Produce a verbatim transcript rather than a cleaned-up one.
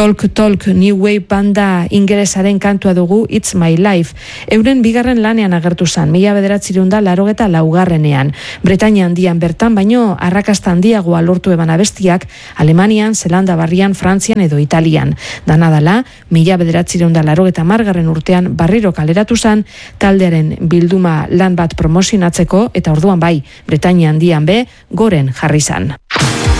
Talk Talk New Wave banda ingelesaren kantua dugu It's My Life. Euren bigarren lanean agertu zen, mila bederatziehun eta laurogeta laugarrenean. Bretainia handian bertan baino arrakasta handiagoa lortu eban abestiak Alemanian, Zelanda Barrian, Frantzian edo Italian. Dana dala, mila bederatziehun eta laurogeta hamargarren urtean barriro kaleratu zen taldearen bilduma lan bat promozionatzeko eta orduan bai, Bretainia handian be goren jarri zen.